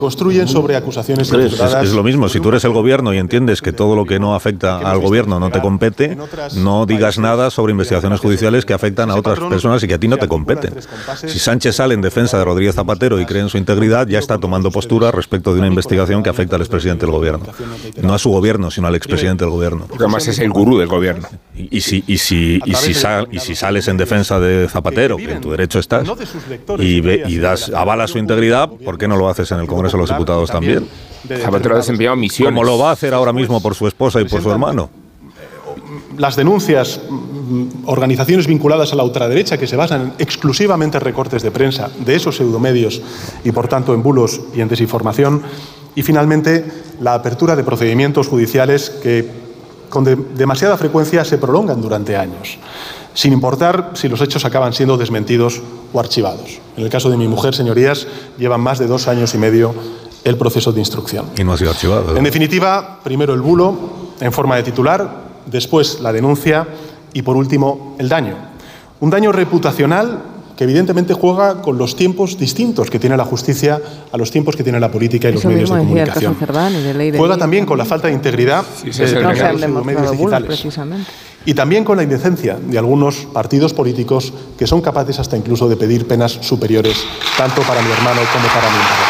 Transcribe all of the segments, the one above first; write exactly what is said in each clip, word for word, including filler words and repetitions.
Construyen sobre acusaciones infundadadas. Es, es lo mismo, si tú eres el gobierno y entiendes que todo lo que no afecta al gobierno no te compete, no digas nada sobre investigaciones judiciales que afectan a otras personas y que a ti no te competen. Si Sánchez sale en defensa de Rodríguez Zapatero y cree en su integridad, ya está tomando postura respecto de una investigación que afecta al expresidente del gobierno. No a su gobierno, sino al expresidente del gobierno. Porque además es el gurú del gobierno. Y, y, si, y, si, y, si, sal, y si sales en defensa de Zapatero, que en tu derecho estás, y, ve, y das, avalas su integridad, ¿por qué no lo haces en el Congreso de los Diputados también? Zapatero ha desempeñado misiones. Como lo va a hacer ahora mismo por su esposa y por su hermano. Las denuncias, organizaciones vinculadas a la ultraderecha que se basan exclusivamente en recortes de prensa de esos pseudomedios y, por tanto, en bulos y en desinformación. Y, finalmente, la apertura de procedimientos judiciales que, con de, demasiada frecuencia, se prolongan durante años, sin importar si los hechos acaban siendo desmentidos o archivados. En el caso de mi mujer, señorías, llevan más de dos años y medio el proceso de instrucción. Y no ha sido archivado. En definitiva, primero el bulo en forma de titular, después la denuncia y, por último, el daño. Un daño reputacional que evidentemente juega con los tiempos distintos que tiene la justicia a los tiempos que tiene la política y los medios de comunicación. Juega también con la falta de integridad de los medios digitales. Y también con la indecencia de algunos partidos políticos que son capaces hasta incluso de pedir penas superiores, tanto para mi hermano como para mi mujer.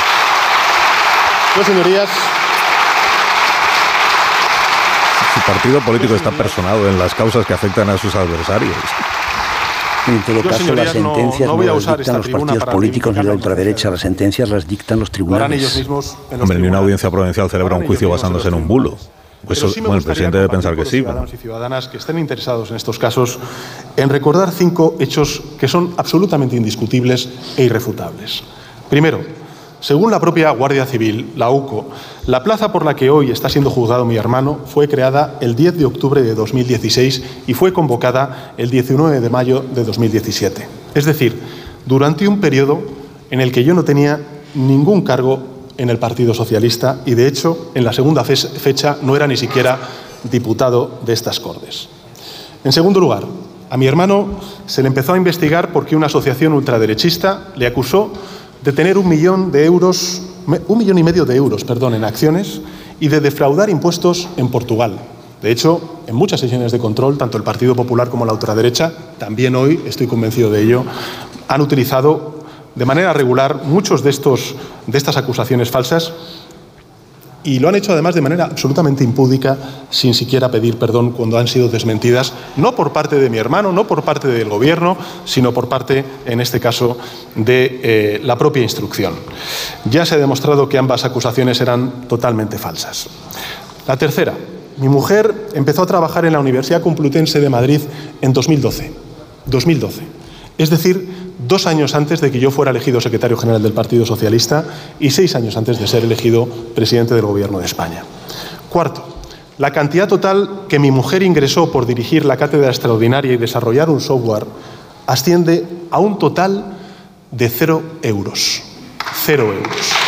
Yo, señorías, su partido político está personado en las causas que afectan a sus adversarios. En todo caso, yo, las sentencias no, no, no las dictan los partidos políticos ni la ultraderecha, las sentencias las dictan los tribunales. Mismos Hombre, ni una audiencia provincial celebra un juicio basándose en un bulo. Pues sí, bueno, el presidente debe pensar que sí. Ciudadanos y ciudadanas que estén interesados en estos casos en recordar cinco hechos que son absolutamente indiscutibles e irrefutables. Primero, según la propia Guardia Civil, la U C O, la plaza por la que hoy está siendo juzgado mi hermano fue creada el diez de octubre de dos mil dieciséis y fue convocada el diecinueve de mayo de dos mil diecisiete. Es decir, durante un periodo en el que yo no tenía ningún cargo en el Partido Socialista y, de hecho, en la segunda fecha no era ni siquiera diputado de estas Cortes. En segundo lugar, a mi hermano se le empezó a investigar porque una asociación ultraderechista le acusó de tener un millón de euros, un millón y medio de euros, perdón, en acciones y de defraudar impuestos en Portugal. De hecho, en muchas sesiones de control, tanto el Partido Popular como la ultraderecha, también hoy, estoy convencido de ello, han utilizado de manera regular muchos de, estos, de estas acusaciones falsas y lo han hecho además de manera absolutamente impúdica, sin siquiera pedir perdón cuando han sido desmentidas, no por parte de mi hermano, no por parte del Gobierno, sino por parte, en este caso, de eh, la propia instrucción. Ya se ha demostrado que ambas acusaciones eran totalmente falsas. La tercera, mi mujer empezó a trabajar en la Universidad Complutense de Madrid en dos mil doce. dos mil doce. Es decir, dos años antes de que yo fuera elegido secretario general del Partido Socialista y seis años antes de ser elegido presidente del Gobierno de España. Cuarto, la cantidad total que mi mujer ingresó por dirigir la cátedra extraordinaria y desarrollar un software asciende a un total de cero euros. Cero euros.